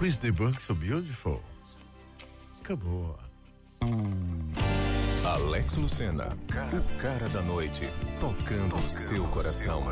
Chris de Burke, So Beautiful. Acabou. Alex Lucena, o cara da noite, tocando o seu coração.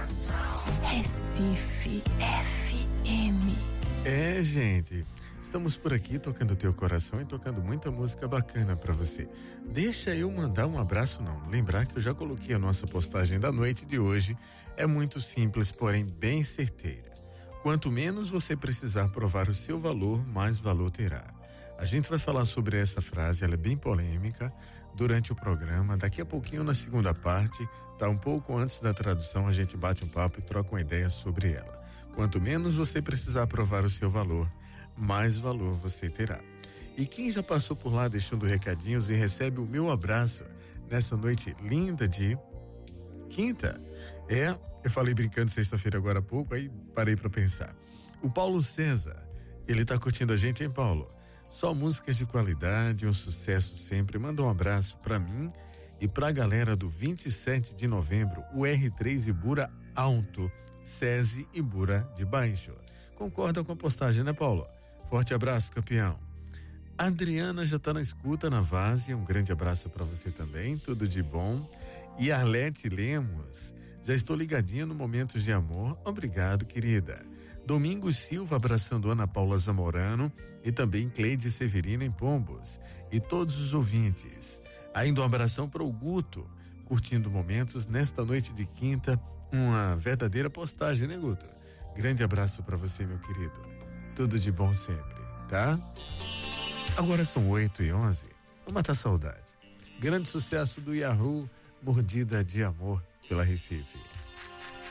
Recife FM. É, gente, estamos por aqui tocando teu coração e tocando muita música bacana pra você. Deixa eu mandar um abraço, não. Lembrar que eu já coloquei a nossa postagem da noite de hoje. É muito simples, porém bem certeira. Quanto menos você precisar provar o seu valor, mais valor terá. A gente vai falar sobre essa frase, ela é bem polêmica, durante o programa. Daqui a pouquinho, na segunda parte, tá um pouco antes da tradução, a gente bate um papo e troca uma ideia sobre ela. Quanto menos você precisar provar o seu valor, mais valor você terá. E quem já passou por lá deixando recadinhos e recebe o meu abraço nessa noite linda de quinta? Eu falei brincando sexta-feira agora há pouco, aí parei pra pensar. O Paulo César, ele tá curtindo a gente, hein, Paulo? Só músicas de qualidade, um sucesso sempre. Manda um abraço pra mim e pra galera do 27 de novembro, o R3 Ibura Alto, SESI Ibura de Baixo. Concorda com a postagem, né, Paulo? Forte abraço, campeão. Adriana já tá na escuta na Várzea, um grande abraço pra você também, tudo de bom. E Arlete Lemos, já estou ligadinha no Momentos de Amor, obrigado, querida. Domingos Silva abraçando Ana Paula Zamorano e também Cleide Severina em Pombos e todos os ouvintes. Ainda um abração para o Guto, curtindo momentos nesta noite de quinta, uma verdadeira postagem, né, Guto? Grande abraço para você, meu querido. Tudo de bom sempre, tá? Agora são 8h11, vou matar saudade. Grande sucesso do Yahoo, Mordida de Amor pela Recife.